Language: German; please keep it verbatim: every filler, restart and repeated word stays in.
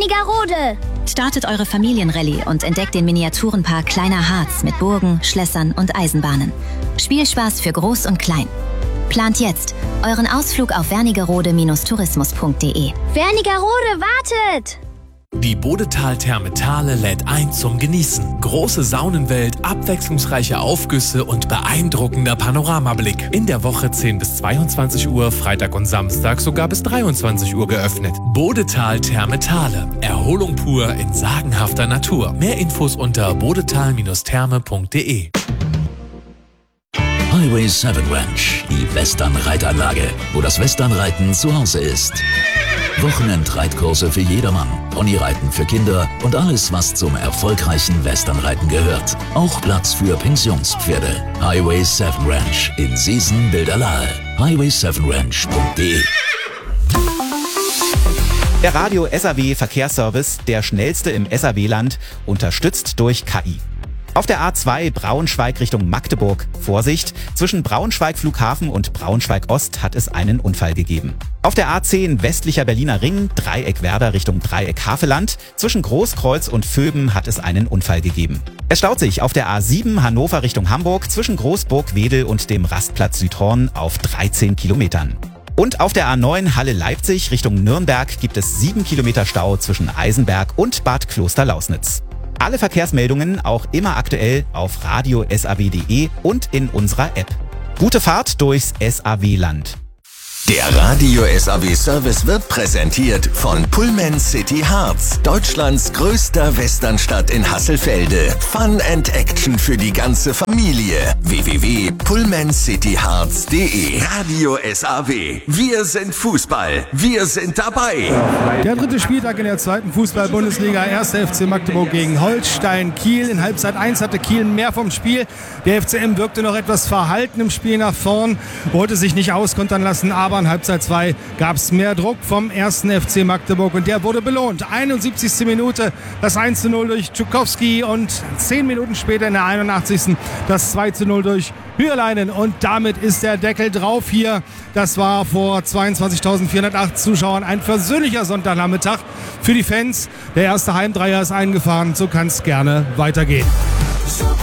Wernigerode. Startet eure Familienrallye und entdeckt den Miniaturenpark Kleiner Harz mit Burgen, Schlössern und Eisenbahnen. Spielspaß für Groß und Klein. Plant jetzt euren Ausflug auf wernigerode Bindestrich tourismus punkt de. Wernigerode wartet! Die Bodetal Therme-Thale lädt ein zum Genießen. Große Saunenwelt, abwechslungsreiche Aufgüsse und beeindruckender Panoramablick. In der Woche zehn bis zweiundzwanzig Uhr, Freitag und Samstag sogar bis dreiundzwanzig Uhr geöffnet. Bodetal Therme-Thale. Erholung pur in sagenhafter Natur. Mehr Infos unter bodetal Bindestrich therme punkt de. Highway sieben Ranch, die Western-Reitanlage, wo das Westernreiten zu Hause ist. Wochenendreitkurse für jedermann, Ponyreiten für Kinder und alles, was zum erfolgreichen Westernreiten gehört. Auch Platz für Pensionspferde. Highway sieben Ranch in Seesen-Bilderlahe. highway sieben ranch punkt de. Der Radio S A W Verkehrsservice, der schnellste im S A W-Land, unterstützt durch K I. Auf der A zwei Braunschweig Richtung Magdeburg. Vorsicht, zwischen Braunschweig Flughafen und Braunschweig Ost hat es einen Unfall gegeben. Auf der A zehn westlicher Berliner Ring, Dreieck Werder Richtung Dreieck Havelland. Zwischen Großkreuz und Vöben hat es einen Unfall gegeben. Es staut sich auf der A sieben Hannover Richtung Hamburg zwischen Großburg-Wedel und dem Rastplatz Südhorn auf dreizehn Kilometern. Und auf der A neun Halle-Leipzig Richtung Nürnberg gibt es sieben Kilometer Stau zwischen Eisenberg und Bad Klosterlausnitz. Alle Verkehrsmeldungen auch immer aktuell auf radio punkt s a w punkt de und in unserer App. Gute Fahrt durchs S A W-Land. Der Radio S A W Service wird präsentiert von Pullman City Harz, Deutschlands größter Westernstadt in Hasselfelde. Fun and Action für die ganze Familie. w w w punkt pullman city harz punkt de. Radio S A W. Wir sind Fußball. Wir sind dabei. Der dritte Spieltag in der zweiten Fußball-Bundesliga. erster F C Magdeburg gegen Holstein Kiel. In Halbzeit eins hatte Kiel mehr vom Spiel. Der F C M wirkte noch etwas verhalten im Spiel nach vorn, wollte sich nicht auskontern lassen, aber in Halbzeit zwei gab es mehr Druck vom ersten F C Magdeburg und der wurde belohnt. einundsiebzigste Minute das eins zu null durch Tschukowski und zehn Minuten später in der einundachtzigsten das zwei zu null durch Hürleinen und damit ist der Deckel drauf hier. Das war vor zweiundzwanzigtausendvierhundertacht Zuschauern ein versöhnlicher Sonntagnachmittag für die Fans. Der erste Heimdreier ist eingefahren, so kann es gerne weitergehen.